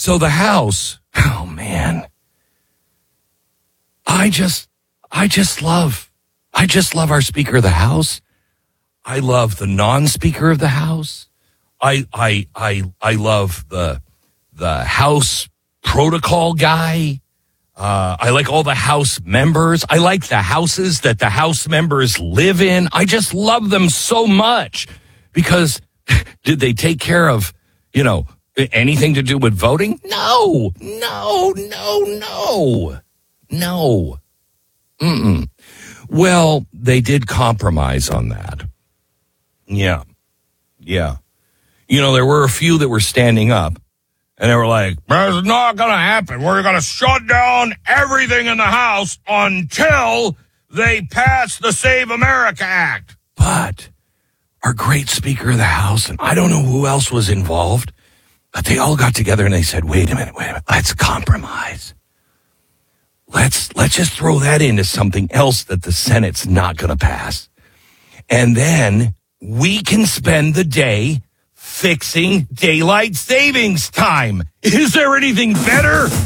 So the House, oh man, I just love our Speaker of the House. I love the non-Speaker of the House. I love the House protocol guy. I like all the House members. I like the houses that the House members live in. I just love them so much because did they take care of, anything to do with voting? No. Well, they did compromise on that. Yeah. There were a few that were standing up, and they were like, "That's not going to happen. We're going to shut down everything in the House until they pass the Save America Act." But our great Speaker of the House, and I don't know who else was involved, but they all got together and they said, wait a minute, let's compromise. Let's just throw that into something else that the Senate's not going to pass. And then we can spend the day fixing daylight savings time. Is there anything better?